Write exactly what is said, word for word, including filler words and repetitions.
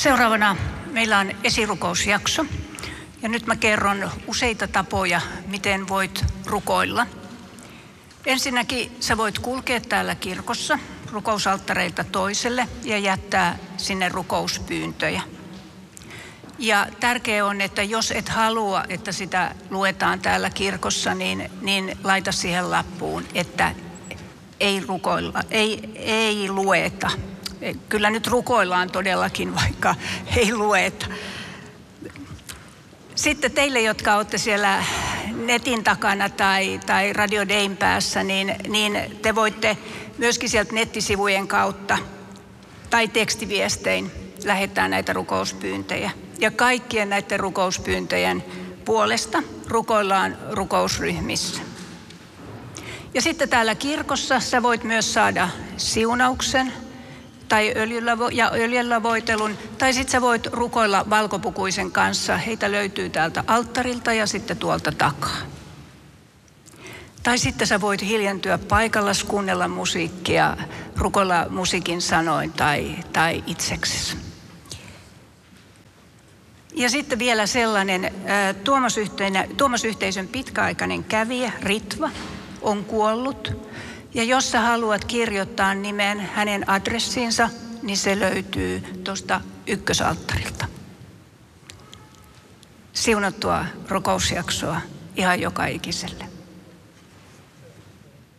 Seuraavana meillä on esirukousjakso ja nyt mä kerron useita tapoja, miten voit rukoilla. Ensinnäkin sä voit kulkea täällä kirkossa rukousalttareilta toiselle ja jättää sinne rukouspyyntöjä. Ja tärkeää on, että jos et halua, että sitä luetaan täällä kirkossa, niin, niin laita siihen lappuun, että ei rukoilla, ei, ei lueta. Kyllä nyt rukoillaan todellakin, vaikka ei lueta. Sitten teille, jotka olette siellä netin takana tai, tai Radio Dayn päässä, niin, niin te voitte myöskin sieltä nettisivujen kautta tai tekstiviestein lähettää näitä rukouspyyntöjä. Ja kaikkien näiden rukouspyyntöjen puolesta rukoillaan rukousryhmissä. Ja sitten täällä kirkossa sä voit myös saada siunauksen tai öljyllä, ja öljyllä voitelun, tai sitten sä voit rukoilla valkopukuisen kanssa. Heitä löytyy täältä alttarilta ja sitten tuolta takaa. Tai sitten sä voit hiljentyä paikalla, kuunnella musiikkia, rukoilla musiikin sanoin tai, tai itseksesi. Ja sitten vielä sellainen, Tuomas-yhteisön pitkäaikainen kävijä, Ritva, on kuollut. Ja jos sä haluat kirjoittaa nimen hänen adressiinsa, niin se löytyy tuosta ykkösalttarilta. Siunattua rukousjaksoa ihan joka ikiselle.